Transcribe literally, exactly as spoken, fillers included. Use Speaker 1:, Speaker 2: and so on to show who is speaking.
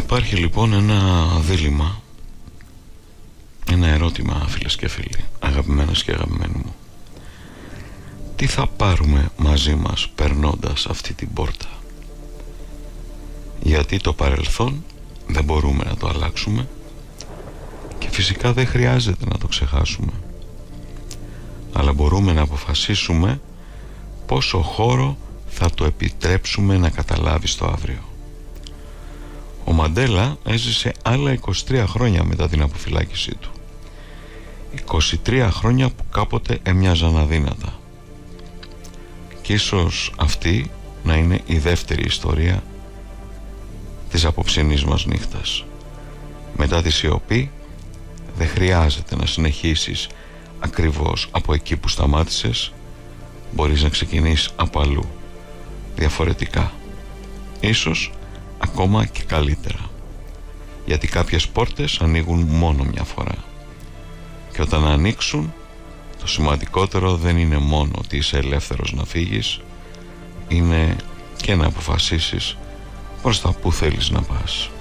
Speaker 1: Υπάρχει λοιπόν ένα δίλημμα, ένα ερώτημα, φίλες και φίλοι, αγαπημένες και αγαπημένοι μου. Τι θα πάρουμε μαζί μας περνώντας αυτή την πόρτα? Γιατί το παρελθόν δεν μπορούμε να το αλλάξουμε και φυσικά δεν χρειάζεται να το ξεχάσουμε, αλλά μπορούμε να αποφασίσουμε πόσο χώρο θα το επιτρέψουμε να καταλάβει στο αύριο. Ο Μαντέλα έζησε άλλα είκοσι τρία χρόνια μετά την αποφυλάκησή του. είκοσι τρία χρόνια που κάποτε έμοιαζαν αδύνατα. Και ίσως αυτή να είναι η δεύτερη ιστορία της απόψινής μας νύχτας. Μετά τη σιωπή δεν χρειάζεται να συνεχίσεις ακριβώς από εκεί που σταμάτησες. Μπορείς να ξεκινήσεις από αλλού, διαφορετικά, ίσως ακόμα και καλύτερα, γιατί κάποιες πόρτες ανοίγουν μόνο μια φορά, και όταν ανοίξουν, το σημαντικότερο δεν είναι μόνο ότι είσαι ελεύθερος να φύγεις, είναι και να αποφασίσεις προς τα που θέλεις να πας.